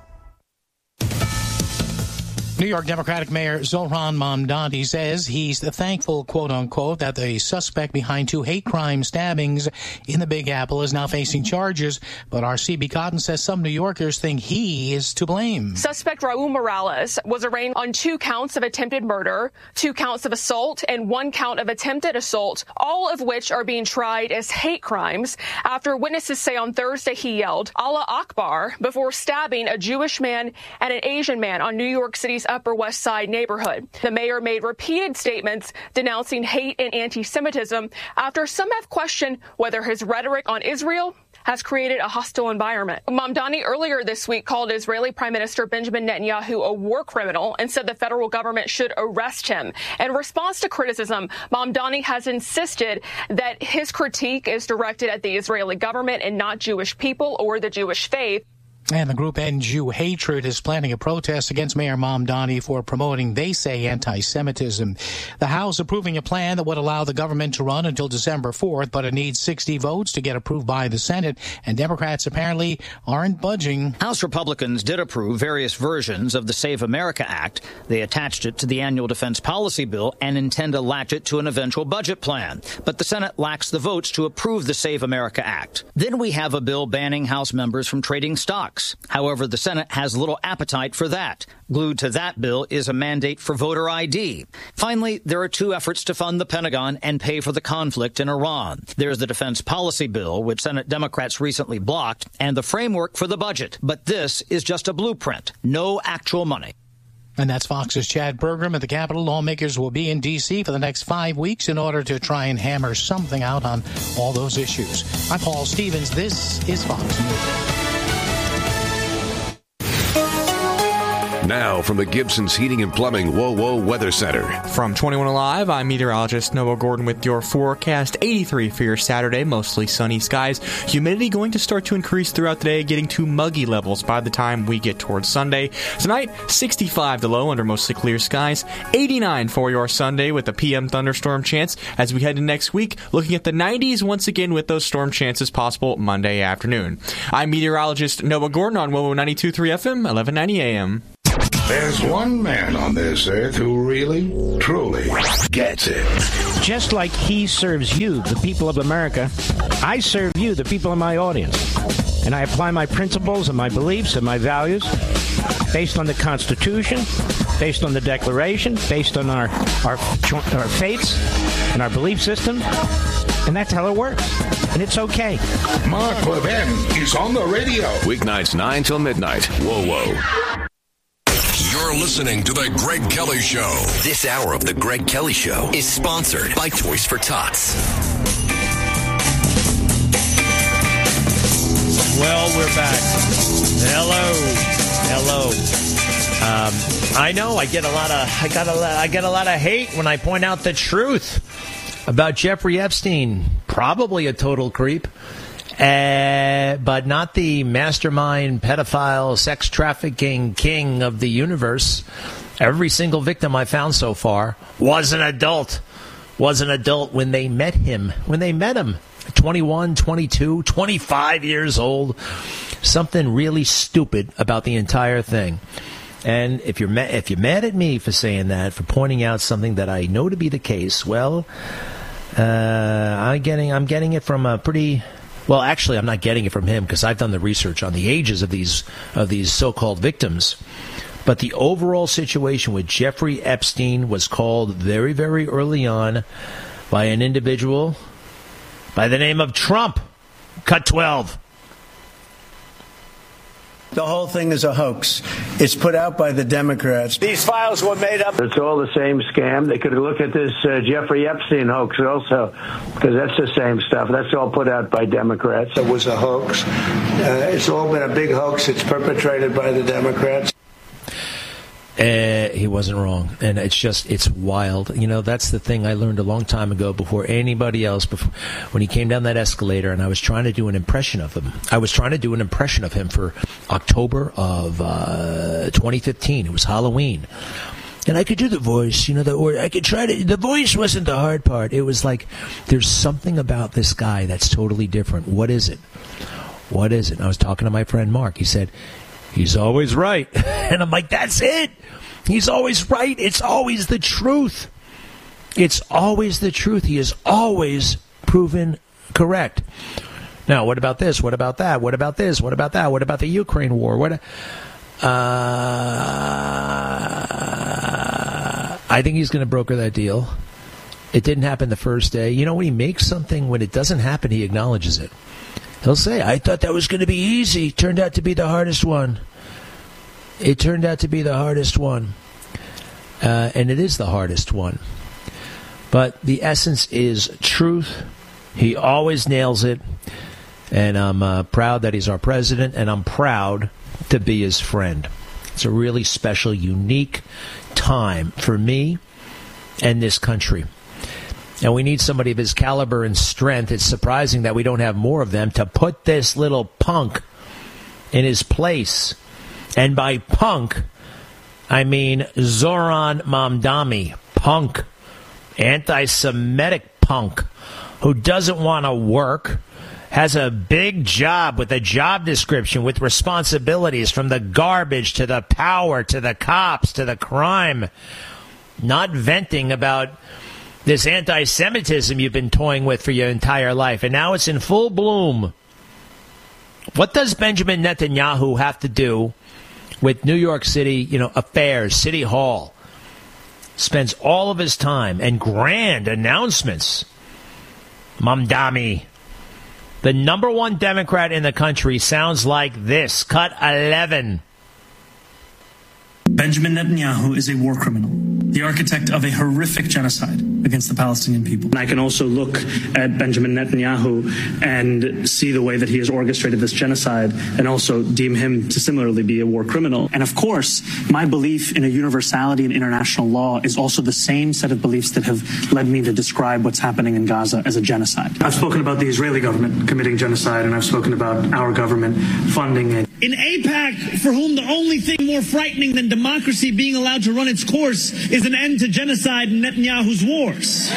New York Democratic Mayor Zohran Mamdani says he's thankful, quote unquote, that the suspect behind 2 hate crime stabbings in the Big Apple is now facing charges. But R.C.B. Cotton says some New Yorkers think he is to blame. Suspect Raul Morales was arraigned on 2 counts of attempted murder, 2 counts of assault, and 1 count of attempted assault, all of which are being tried as hate crimes after witnesses say on Thursday he yelled Allah Akbar before stabbing a Jewish man and an Asian man on New York City's Upper West Side neighborhood. The mayor made repeated statements denouncing hate and anti-Semitism after some have questioned whether his rhetoric on Israel has created a hostile environment. Mamdani earlier this week called Israeli Prime Minister Benjamin Netanyahu a war criminal and said the federal government should arrest him. In response to criticism, Mamdani has insisted that his critique is directed at the Israeli government and not Jewish people or the Jewish faith. And the group End Jew Hatred is planning a protest against Mayor Mamdani for promoting, they say, anti-Semitism. The House approving a plan that would allow the government to run until December 4th, but it needs 60 votes to get approved by the Senate, and Democrats apparently aren't budging. House Republicans did approve various versions of the Save America Act. They attached it to the annual defense policy bill and intend to latch it to an eventual budget plan. But the Senate lacks the votes to approve the Save America Act. Then we have a bill banning House members from trading stocks. However, the Senate has little appetite for that. Glued to that bill is a mandate for voter ID. Finally, there are 2 efforts to fund the Pentagon and pay for the conflict in Iran. There's the defense policy bill, which Senate Democrats recently blocked, and the framework for the budget. But this is just a blueprint. No actual money. And that's Fox's Chad Bergram at the Capitol. Lawmakers will be in D.C. for the next 5 weeks in order to try and hammer something out on all those issues. I'm Paul Stevens. This is Fox News. Now from the Gibson's Heating and Plumbing WOWO Weather Center. From 21 Alive, I'm meteorologist Noah Gordon with your forecast. 83 for your Saturday, mostly sunny skies. Humidity going to start to increase throughout the day, getting to muggy levels by the time we get towards Sunday. Tonight, 65 the low under mostly clear skies. 89 for your Sunday with a PM thunderstorm chance. As we head into next week, looking at the 90s once again with those storm chances possible Monday afternoon. I'm meteorologist Noah Gordon on WOWO 92.3 FM, 1190 AM. There's one man on this earth who really, truly gets it. Just like he serves you, the people of America, I serve you, the people in my audience. And I apply my principles and my beliefs and my values based on the Constitution, based on the Declaration, based on our faiths and our belief system. And that's how it works. And it's okay. Mark Levin is on the radio. Weeknights 9 till midnight. WOWO. You're listening to The Greg Kelly Show. This hour of The Greg Kelly Show is sponsored by Toys for Tots. Well, we're back. Hello. I know I get a lot of hate when I point out the truth about Jeffrey Epstein. Probably a total creep. But not the mastermind, pedophile, sex trafficking king of the universe. Every single victim I found so far was an adult. When they met him. 21, 22, 25 years old. Something really stupid about the entire thing. And if you're mad at me for saying that, for pointing out something that I know to be the case, well, I'm getting it from a pretty... Well, actually, I'm not getting it from him because I've done the research on the ages of these so-called victims. But the overall situation with Jeffrey Epstein was called very, very early on by an individual by the name of Trump. Cut 12. The whole thing is a hoax. It's put out by the Democrats. These files were made up. It's all the same scam. They could look at this Jeffrey Epstein hoax also, because that's the same stuff. That's all put out by Democrats. It was a hoax. It's all been a big hoax. It's perpetrated by the Democrats. He wasn't wrong. And it's wild. You know, that's the thing I learned a long time ago before anybody else, when he came down that escalator and I was trying to do an impression of him. I was trying to do an impression of him for October of 2015. It was Halloween. And I could do the voice, or I could try to. The voice wasn't the hard part. It was like, there's something about this guy that's totally different. What is it? And I was talking to my friend Mark. He said, he's always right. And I'm like, that's it. He's always right. It's always the truth. It's always the truth. He is always proven correct. Now, what about this? What about that? What about this? What about that? What about the Ukraine war? I think he's going to broker that deal. It didn't happen the first day. You know, when he makes something, when it doesn't happen, he acknowledges it. He'll say, I thought that was going to be easy. Turned out to be the hardest one. It turned out to be the hardest one. And it is the hardest one. But the essence is truth. He always nails it. And I'm proud that he's our president, and I'm proud to be his friend. It's a really special, unique time for me and this country. And we need somebody of his caliber and strength. It's surprising that we don't have more of them to put this little punk in his place. And by punk, I mean Zoran Mamdani, punk, anti-Semitic punk, who doesn't want to work, has a big job with a job description with responsibilities from the garbage to the power to the cops to the crime, not venting about this anti-Semitism you've been toying with for your entire life, and now it's in full bloom. What does Benjamin Netanyahu have to do with New York City, affairs, City Hall? Spends all of his time and grand announcements. Mamdani, the number one Democrat in the country, sounds like this. Cut 11. Benjamin Netanyahu is a war criminal, the architect of a horrific genocide against the Palestinian people. And I can also look at Benjamin Netanyahu and see the way that he has orchestrated this genocide and also deem him to similarly be a war criminal. And of course, my belief in a universality in international law is also the same set of beliefs that have led me to describe what's happening in Gaza as a genocide. I've spoken about the Israeli government committing genocide, and I've spoken about our government funding it. In AIPAC, for whom the only thing more frightening than democracy being allowed to run its course is an end to genocide and Netanyahu's wars.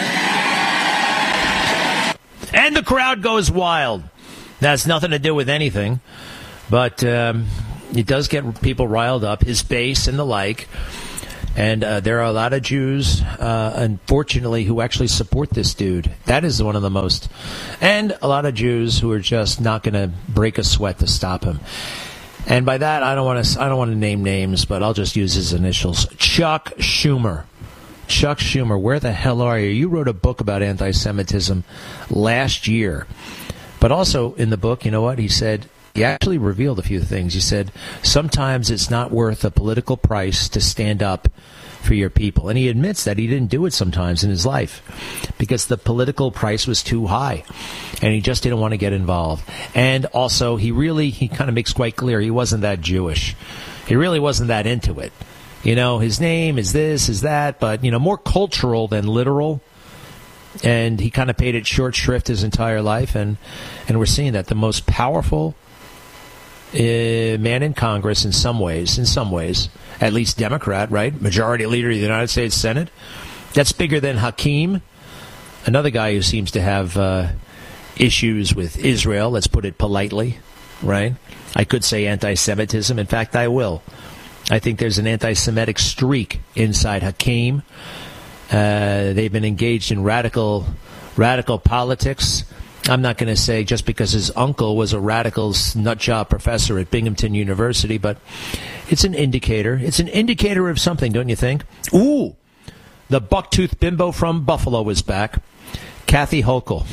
And the crowd goes wild. That has nothing to do with anything, but it does get people riled up, his base and the like. And there are a lot of Jews, unfortunately, who actually support this dude. That is one of the most. And a lot of Jews who are just not going to break a sweat to stop him. And by that, I don't want to name names, but I'll just use his initials. Chuck Schumer. Chuck Schumer, where the hell are you? You wrote a book about anti-Semitism last year. But also in the book, you know what? He said, he actually revealed a few things. He said, sometimes it's not worth a political price to stand up for your people. And he admits that he didn't do it sometimes in his life because the political price was too high and he just didn't want to get involved. And also, he kind of makes quite clear he wasn't that Jewish. He really wasn't that into it. You know, his name is this, is that, but, you know, more cultural than literal. And he kind of paid it short shrift his entire life. And we're seeing that the most powerful man in Congress in some ways, at least Democrat, right? Majority Leader of the United States Senate. That's bigger than Hakeem, another guy who seems to have issues with Israel, let's put it politely, right? I could say anti-Semitism. In fact, I will. I think there's an anti-Semitic streak inside Hakeem. They've been engaged in radical politics. I'm not going to say just because his uncle was a radical nutjob professor at Binghamton University, but it's an indicator. It's an indicator of something, don't you think? Ooh, the bucktooth bimbo from Buffalo is back. Kathy Hochul.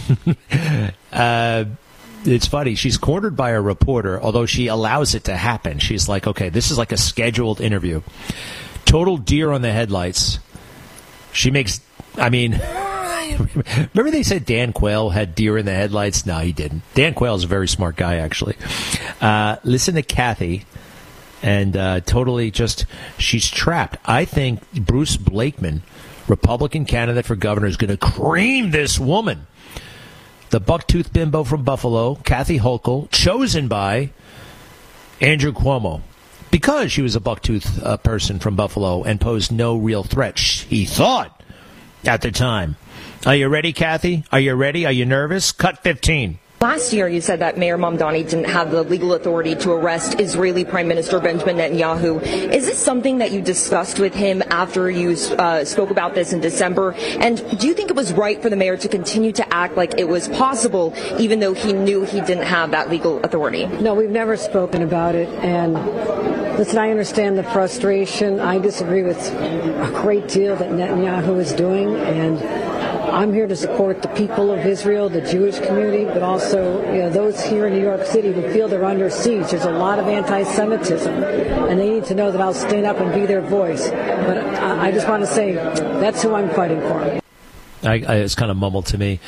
It's funny. She's cornered by a reporter, although she allows it to happen. She's like, okay, this is like a scheduled interview. Total deer on the headlights. She makes, remember they said Dan Quayle had deer in the headlights? No, he didn't. Dan Quayle is a very smart guy, actually. Listen to Kathy, and totally just, she's trapped. I think Bruce Blakeman, Republican candidate for governor, is going to cream this woman. The bucktooth bimbo from Buffalo, Kathy Hochul, chosen by Andrew Cuomo. Because she was a bucktooth person from Buffalo and posed no real threat, he thought at the time. Are you ready, Kathy? Are you ready? Are you nervous? Cut 15. Last year, you said that Mayor Mamdani didn't have the legal authority to arrest Israeli Prime Minister Benjamin Netanyahu. Is this something that you discussed with him after you spoke about this in December? And do you think it was right for the mayor to continue to act like it was possible, even though he knew he didn't have that legal authority? No, we've never spoken about it. And listen, I understand the frustration. I disagree with a great deal that Netanyahu is doing, and I'm here to support the people of Israel, the Jewish community, but also those here in New York City who feel they're under siege. There's a lot of anti-Semitism, and they need to know that I'll stand up and be their voice. But I just want to say that's who I'm fighting for. It's kind of mumbled to me.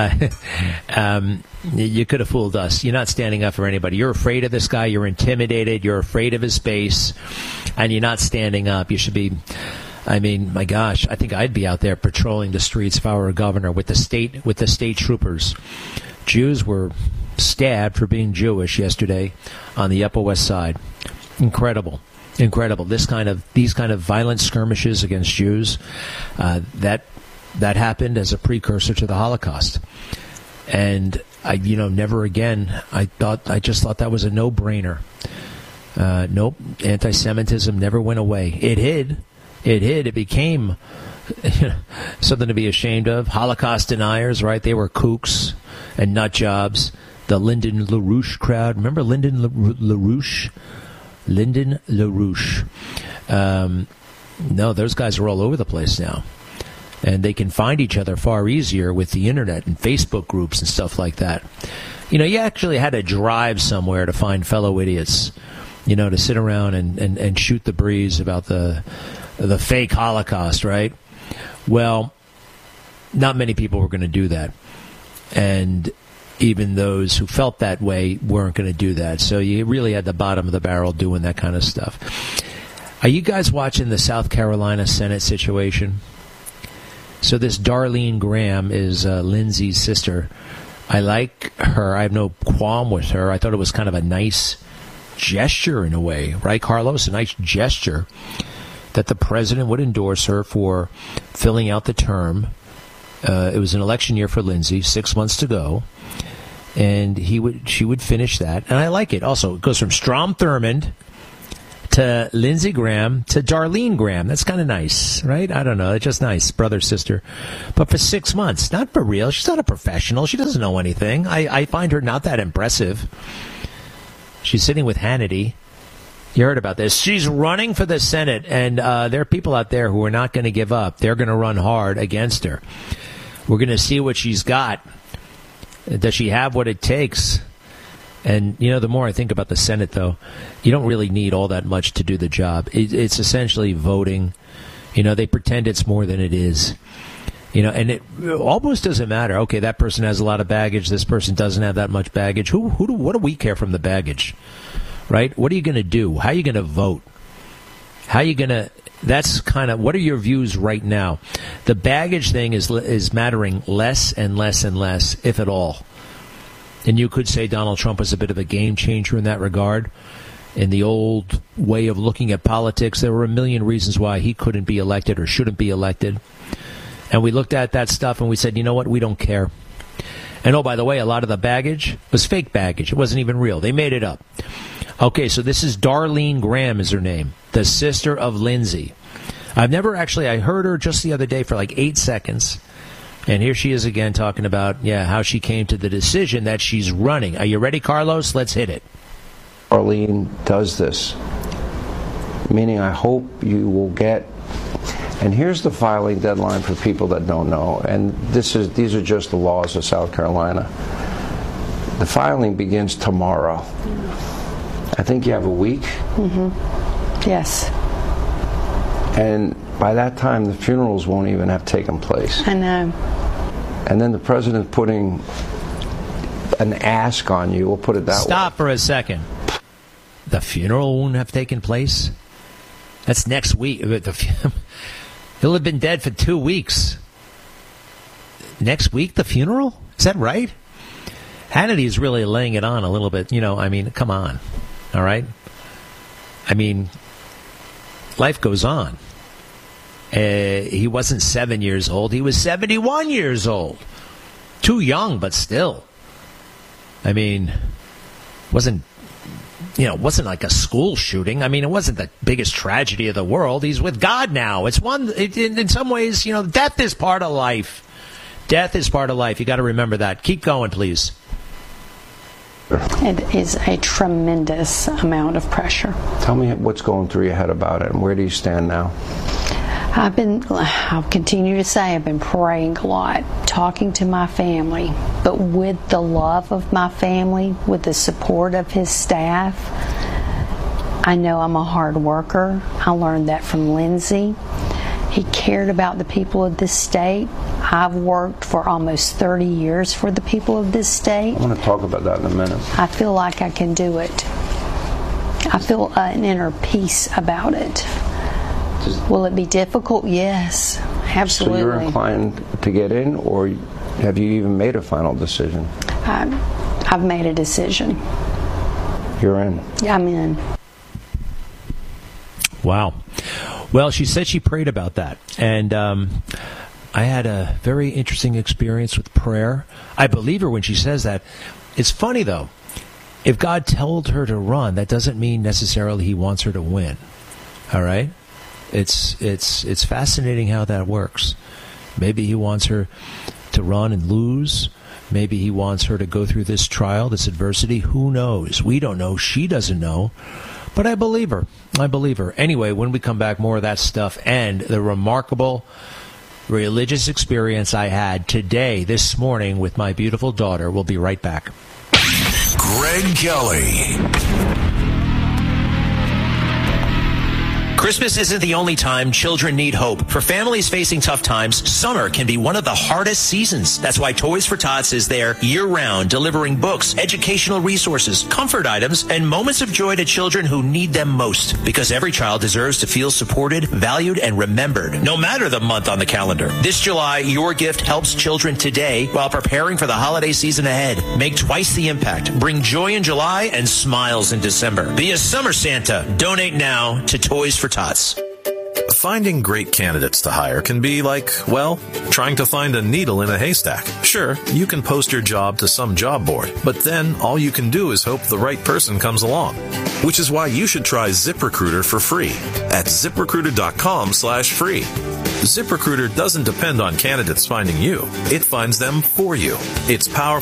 You could have fooled us. You're not standing up for anybody. You're afraid of this guy. You're intimidated. You're afraid of his base, and you're not standing up. You should be... my gosh, I think I'd be out there patrolling the streets if I were a governor with the state troopers. Jews were stabbed for being Jewish yesterday on the Upper West Side. Incredible. These kind of violent skirmishes against Jews, that happened as a precursor to the Holocaust. And never again. I just thought that was a no-brainer. Nope, anti-Semitism never went away. It hid. It became something to be ashamed of. Holocaust deniers, right? They were kooks and nut jobs. The Lyndon LaRouche crowd. Remember Lyndon LaRouche? Lyndon LaRouche. No, those guys are all over the place now. And they can find each other far easier with the internet and Facebook groups and stuff like that. You actually had to drive somewhere to find fellow idiots. to sit around and shoot the breeze about the fake Holocaust, right? Well, not many people were going to do that. And even those who felt that way weren't going to do that. So you really had the bottom of the barrel doing that kind of stuff. Are you guys watching the South Carolina Senate situation? So this Darlene Graham is Lindsey's sister. I like her. I have no qualm with her. I thought it was kind of a nice gesture in a way, right, Carlos? A nice gesture that the president would endorse her for filling out the term. It was an election year for Lindsey, 6 months to go, and she would finish that, and I like it. Also, it goes from Strom Thurmond to Lindsey Graham to Darlene Graham. That's kind of nice, right? I don't know. It's just nice, brother, sister. But for 6 months, not for real. She's not a professional. She doesn't know anything. I find her not that impressive. She's sitting with Hannity. You heard about this. She's running for the Senate, and there are people out there who are not going to give up. They're going to run hard against her. We're going to see what she's got. Does she have what it takes? And, the more I think about the Senate, though, you don't really need all that much to do the job. It's essentially voting. They pretend it's more than it is. And it almost doesn't matter. Okay, that person has a lot of baggage. This person doesn't have that much baggage. What do we care from the baggage? Right? What are you going to do? How are you going to vote? How are you going to... That's kind of... What are your views right now? The baggage thing is mattering less and less and less, if at all. And you could say Donald Trump was a bit of a game changer in that regard. In the old way of looking at politics, there were a million reasons why he couldn't be elected or shouldn't be elected. And we looked at that stuff and we said, you know what? We don't care. And oh, by the way, a lot of the baggage was fake baggage. It wasn't even real. They made it up. Okay, so this is Darlene Graham is her name, the sister of Lindsey. I heard her just the other day for like 8 seconds. And here she is again talking about, how she came to the decision that she's running. Are you ready, Carlos? Let's hit it. Darlene does this, meaning I hope you will get, and here's the filing deadline for people that don't know, and these are just the laws of South Carolina. The filing begins tomorrow. I think you have a week. Mm-hmm. Yes. And by that time, the funerals won't even have taken place. I know. And then the president's putting an ask on you. We'll put it that way. Stop for a second. The funeral won't have taken place? That's next week. He'll have been dead for 2 weeks. Next week, the funeral? Is that right? Hannity's really laying it on a little bit. Come on. All right? Life goes on. He wasn't 7 years old. He was 71 years old. Too young, but still. Wasn't like a school shooting. It wasn't the biggest tragedy of the world. He's with God now. In some ways, death is part of life. Death is part of life. You got to remember that. Keep going, please. It is a tremendous amount of pressure. Tell me what's going through your head about it, and where do you stand now? I'll continue to say I've been praying a lot, talking to my family, but with the love of my family, with the support of his staff. I know I'm a hard worker. I learned that from Lindsey. He cared about the people of this state. I've worked for almost 30 years for the people of this state. I want to talk about that in a minute. I feel like I can do it. I feel an inner peace about it. Will it be difficult? Yes, absolutely. So you're inclined to get in, or have you even made a final decision? I've made a decision. You're in. I'm in. Wow. Well, she said she prayed about that. And I had a very interesting experience with prayer. I believe her when she says that. It's funny, though. If God told her to run, that doesn't mean necessarily he wants her to win. All right? It's fascinating how that works. Maybe he wants her to run and lose. Maybe he wants her to go through this trial, this adversity. Who knows? We don't know. She doesn't know. But I believe her. I believe her. Anyway, when we come back, more of that stuff and the remarkable religious experience I had today, this morning, with my beautiful daughter. We'll be right back. Greg Kelly. Christmas isn't the only time children need hope. For families facing tough times, summer can be one of the hardest seasons. That's why Toys for Tots is there year-round, delivering books, educational resources, comfort items, and moments of joy to children who need them most. Because every child deserves to feel supported, valued, and remembered, no matter the month on the calendar. This July, your gift helps children today while preparing for the holiday season ahead. Make twice the impact. Bring joy in July and smiles in December. Be a summer Santa. Donate now to Toys for Tots. Finding great candidates to hire can be like, well, trying to find a needle in a haystack. Sure, you can post your job to some job board, but then all you can do is hope the right person comes along. Which is why you should try ZipRecruiter for free at ZipRecruiter.com/free. ZipRecruiter doesn't depend on candidates finding you. It finds them for you. Its powerful